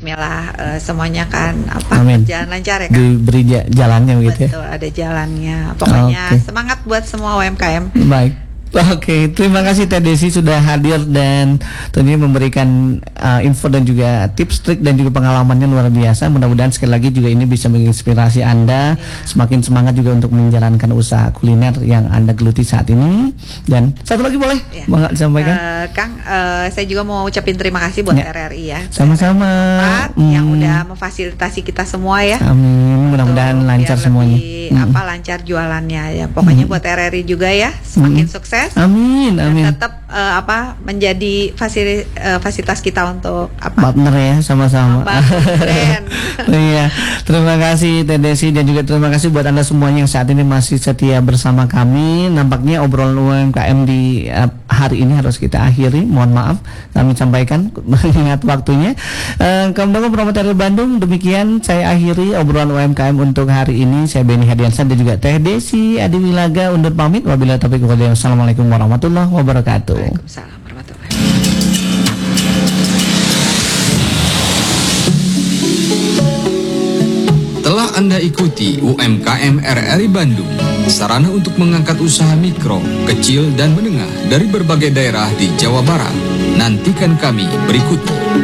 Bismillah semuanya kan Amin. berjalan lancar ya kan. Diberi jalannya begitu ya. Betul, ada jalannya. Pokoknya semangat buat semua UMKM. Baik. Oke, terima kasih Teh Desi sudah hadir dan tentunya memberikan info dan juga tips, trik dan juga pengalamannya luar biasa. Mudah-mudahan sekali lagi juga ini bisa menginspirasi Anda semakin semangat juga untuk menjalankan usaha kuliner yang Anda geluti saat ini. Dan satu lagi boleh Bang disampaikan? Kang, saya juga mau ucapin terima kasih buat RRI ya. Sama-sama. Yang udah memfasilitasi kita semua ya. Amin. Mudah-mudahan lancar semuanya. Lancar jualannya ya. Pokoknya buat RRI juga ya, semakin sukses. Amin, amin. Dan tetap menjadi fasilitas kita untuk partner ya, sama-sama. Iya, terima kasih Teh Desi dan juga terima kasih buat Anda semuanya yang saat ini masih setia bersama kami. Nampaknya obrolan UMKM di hari ini harus kita akhiri. Mohon maaf kami sampaikan mengingat waktunya. Kamu Promoter Bandung, demikian saya akhiri obrolan UMKM untuk hari ini. Saya Beni Hadiansyah dan juga Teh Desi Adi Wilaga undur pamit. Wabillahi taufiq wal hidayah. Assalamualaikum warahmatullahi wabarakatuh. Waalaikumsalam warahmatullahi. Telah Anda ikuti UMKM RRI Bandung, sarana untuk mengangkat usaha mikro, kecil dan menengah dari berbagai daerah di Jawa Barat. Nantikan kami berikutnya.